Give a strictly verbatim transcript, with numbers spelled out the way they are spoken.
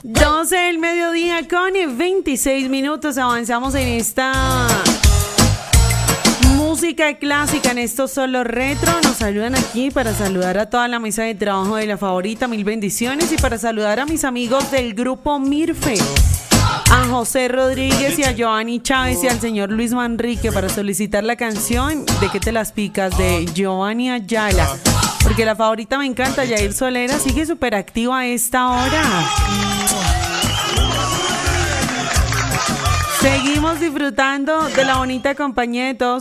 doce del mediodía con veintiséis minutos. Avanzamos en esta música clásica, en esto solo retro. Nos saludan aquí para saludar a toda la mesa de trabajo de La Favorita. Mil bendiciones. Y para saludar a mis amigos del grupo Mirfe, a José Rodríguez y a Giovanni Chávez y al señor Luis Manrique, para solicitar la canción ¿De qué te las picas? De Giovanni Ayala, porque La Favorita me encanta. Yair Solera sigue súper activa a esta hora. Seguimos disfrutando de la bonita compañía de todos